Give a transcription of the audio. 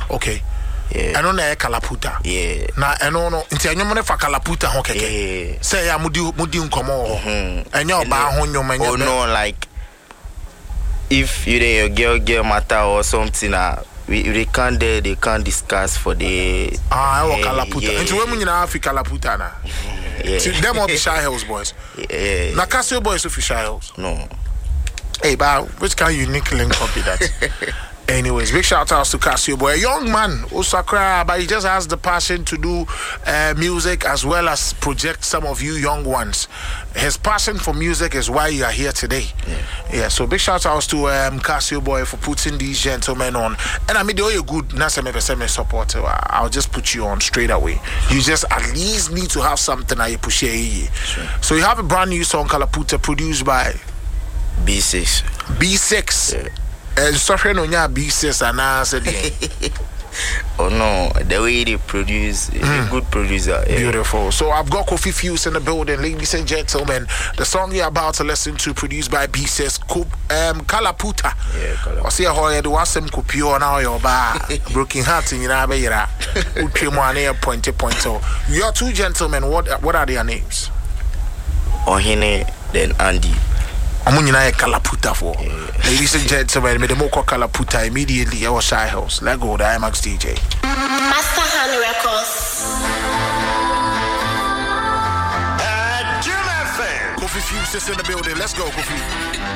Okay. Yeah. I don't know Kalaputa. Yeah. Na I don't know. Inti anyo mone fa Kalaputa ho keke. Yeah. Say ya mudi nkomo. Enyo ba ho nyom enyo. Oh no, like if you your girl matter or something, they can't there, they can't discuss for the I want Kalaputa. Inti we mu nyina afi Kalaputa na. Yeah. Them all be Shy Hills boys. Yeah. Na Casio boys of Shy Hills. No. Hey, but which kind of unique link up be that? Anyways, big shout outs to Casio boy, a young man, Osakra, but he just has the passion to do music as well as project some of you young ones. His passion for music is why you are here today. Yeah, so big shout outs to Casio boy for putting these gentlemen on. And I mean, they're good. Nasa support. I'll just put you on straight away. You just at least need to have something that you push here. Sure. So you have a brand new song, Kalaputa, produced by B6. B6. Yeah. Sorry, no, yeah, B6 and I said, oh no, the way they produce, a good producer. Yeah. Beautiful. So I've got Kofi Fuse in the building, ladies and gentlemen. The song you're about to listen to, produced by B6, Kalaputa. Yeah, Kalaputa. I see a whole do some kupio now your bar, broken heart in your bayra. Your two gentlemen, what are their names? Ohene, then Andy. Amunyina Kalaputa for. Ladies and gentlemen, made the moko Kalaputa immediately. Our Shy House. Let go, the IMAX DJ. Master Hand Records. Kofi Fuse is in the building. Let's go, Kofi.